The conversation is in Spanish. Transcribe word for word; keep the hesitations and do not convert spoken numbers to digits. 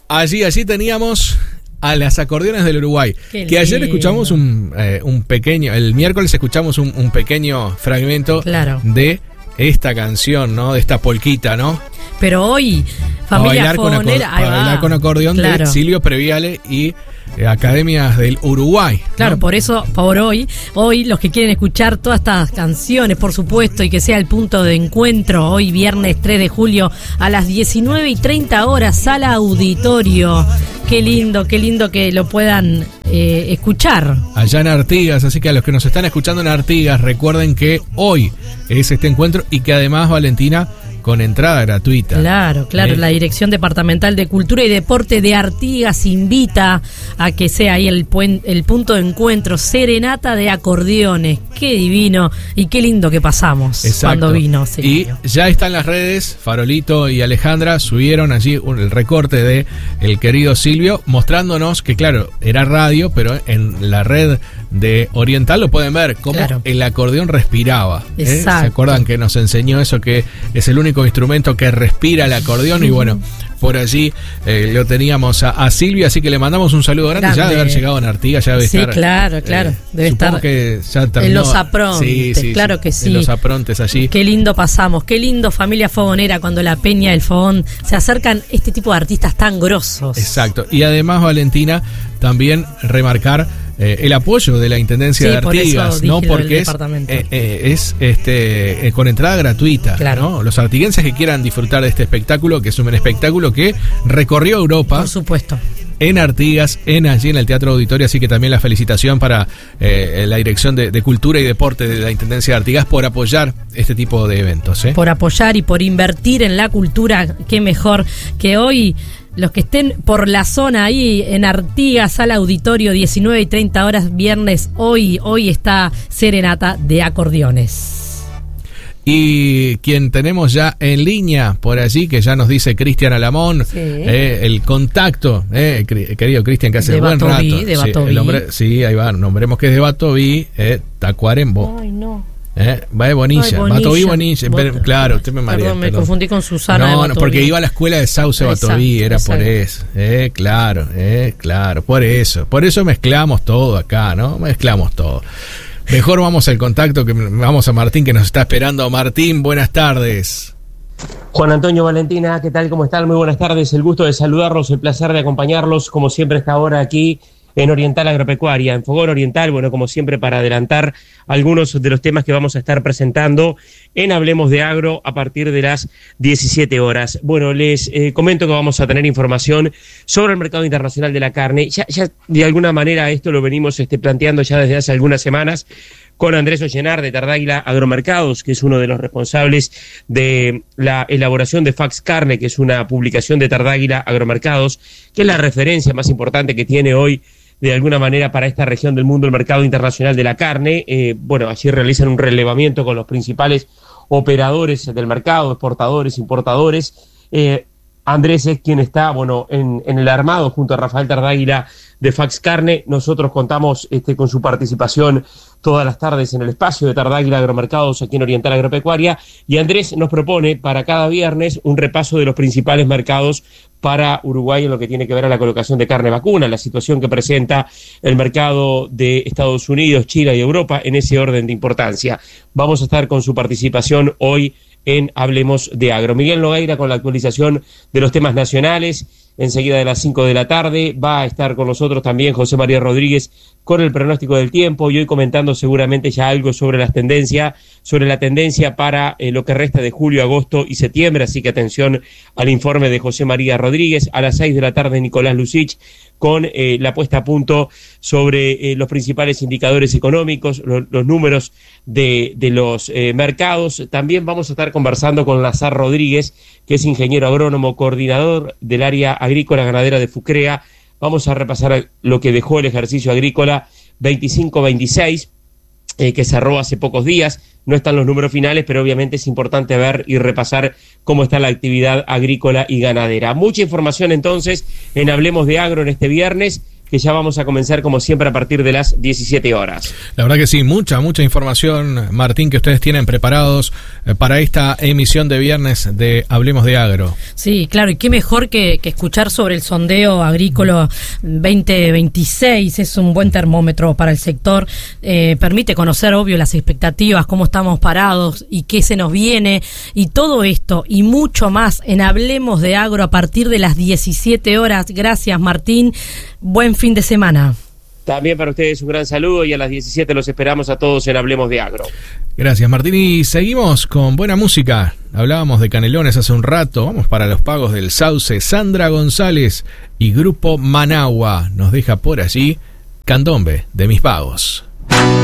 Allí, allí teníamos a las acordeones del Uruguay. Qué que ayer lindo. escuchamos un, eh, un pequeño, el miércoles escuchamos un, un pequeño fragmento claro. de esta canción, ¿no? De esta polquita, ¿no? Pero hoy, familia fogonera, para bailar con acordeón claro. de Silvio Previale y eh, Academias del Uruguay, ¿no? Claro, por eso, por hoy, hoy los que quieren escuchar todas estas canciones, por supuesto, y que sea el punto de encuentro, hoy viernes tres de julio a las diecinueve y treinta horas, sala auditorio. Qué lindo, qué lindo que lo puedan eh, escuchar. Allá en Artigas, así que a los que nos están escuchando en Artigas, recuerden que hoy es este encuentro y que además, Valentina, con entrada gratuita. Claro, claro. ¿Eh? La Dirección Departamental de Cultura y Deporte de Artigas invita a que sea ahí el, puen, el punto de encuentro, serenata de acordeones. Qué divino y qué lindo que pasamos. Exacto. Cuando vino. Silvio. Y ya están las redes, Farolito y Alejandra subieron allí un, el recorte de el querido Silvio, mostrándonos que, claro, era radio, pero en la red de Oriental lo pueden ver, cómo claro. el acordeón respiraba. ¿eh? ¿Se acuerdan que nos enseñó eso, que es el único instrumento que respira el acordeón? Y bueno, por allí eh, lo teníamos a, a Silvia, así que le mandamos un saludo grande. grande. Ya debe haber llegado en Artigas, ya debe sí, estar. Sí, claro, claro. Eh, debe estar que ya terminó, en los aprontes, sí, sí, claro que sí. En los aprontes allí. Qué lindo pasamos, qué lindo familia fogonera cuando la peña, el fogón, se acercan este tipo de artistas tan grosos. Exacto. Y además, Valentina, también remarcar Eh, el apoyo de la Intendencia sí, de Artigas, por ¿no? Porque es, eh, eh, es este eh, con entrada gratuita, claro. ¿no? Los artiguenses que quieran disfrutar de este espectáculo, que es un espectáculo que recorrió Europa. Por supuesto. En Artigas, en allí en el Teatro Auditorio, así que también la felicitación para eh, la Dirección de, de Cultura y Deporte de la Intendencia de Artigas por apoyar este tipo de eventos. ¿eh? Por apoyar y por invertir en la cultura, qué mejor que hoy. Los que estén por la zona ahí en Artigas, sala auditorio, diecinueve y treinta horas, viernes, hoy, hoy está serenata de acordeones. Y quien tenemos ya en línea por allí, que ya nos dice Cristian Alamón, sí. eh, el contacto, eh, querido Cristian, que hace de buen Batoví, rato. De sí, Batoví. El hombre, sí, ahí va, nombremos que es de Batoví, eh, Tacuarembó. Ay, no. Eh, va de Bonilla, Batoví Bonilla, Bot- claro, usted me mareó. Perdón, me perdón. confundí con Susana. No, no, porque iba a la escuela de Sauce Batoví, era exacto. por eso. Eh, claro, eh, claro, por eso. Por eso mezclamos todo acá, ¿no? Mezclamos todo. Mejor vamos al contacto, que vamos a Martín, que nos está esperando. Martín, buenas tardes. Juan Antonio, Valentina, ¿qué tal? ¿Cómo están? Muy buenas tardes, el gusto de saludarlos, el placer de acompañarlos, como siempre, esta hora aquí en Oriental Agropecuaria, en Fogón Oriental, bueno, como siempre, para adelantar algunos de los temas que vamos a estar presentando en Hablemos de Agro a partir de las diecisiete horas. Bueno, les eh, comento que vamos a tener información sobre el mercado internacional de la carne. Ya, ya de alguna manera esto lo venimos este, planteando ya desde hace algunas semanas con Andrés Ollenar de Tardáguila Agromercados, que es uno de los responsables de la elaboración de Fax Carne, que es una publicación de Tardáguila Agromercados, que es la referencia más importante que tiene hoy de alguna manera para esta región del mundo el mercado internacional de la carne. Eh, bueno, allí realizan un relevamiento con los principales operadores del mercado, exportadores, importadores. Eh, Andrés es quien está, bueno, en, en el armado junto a Rafael Tardáguila de Fax Carne. Nosotros contamos este, con su participación todas las tardes en el espacio de Tardáguila Agromercados aquí en Oriental Agropecuaria, y Andrés nos propone para cada viernes un repaso de los principales mercados para Uruguay en lo que tiene que ver a la colocación de carne vacuna, la situación que presenta el mercado de Estados Unidos, China y Europa en ese orden de importancia. Vamos a estar con su participación hoy en Hablemos de Agro. Miguel Nogueira con la actualización de los temas nacionales. Enseguida de las cinco de la tarde va a estar con nosotros también José María Rodríguez con el pronóstico del tiempo, y hoy comentando seguramente ya algo sobre las tendencias, sobre la tendencia para eh, lo que resta de julio, agosto y septiembre, así que atención al informe de José María Rodríguez. A las seis de la tarde Nicolás Lucich con eh, la puesta a punto sobre eh, los principales indicadores económicos, lo, los números de, de los eh, mercados. También vamos a estar conversando con Lazar Rodríguez, que es ingeniero agrónomo, coordinador del área agrícola ganadera de FUCREA. Vamos a repasar lo que dejó el ejercicio agrícola veinticinco veintiséis, eh, que cerró hace pocos días. No están los números finales, pero obviamente es importante ver y repasar cómo está la actividad agrícola y ganadera. Mucha información entonces en Hablemos de Agro en este viernes, que ya vamos a comenzar como siempre a partir de las diecisiete horas. La verdad que sí, mucha, mucha información, Martín, que ustedes tienen preparados para esta emisión de viernes de Hablemos de Agro. Sí, claro, y qué mejor que, que escuchar sobre el sondeo agrícola veinte veintiséis, es un buen termómetro para el sector, eh, permite conocer, obvio, las expectativas, cómo estamos parados y qué se nos viene, y todo esto y mucho más en Hablemos de Agro a partir de las diecisiete horas. Gracias, Martín. Buen fin de semana. También para ustedes un gran saludo y a las diecisiete los esperamos a todos en Hablemos de Agro. Gracias, Martín. Y seguimos con buena música. Hablábamos de Canelones hace un rato. Vamos para los pagos del Sauce. Sandra González y Grupo Managua nos deja por allí Candombe de Mis Pagos.